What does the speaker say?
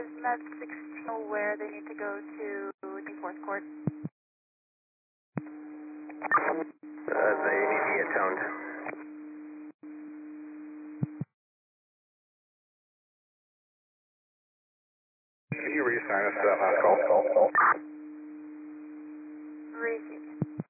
Is Med 16 aware they need to go to the fourth court? They need to get toned. Can you re-sign us for that last call? Received.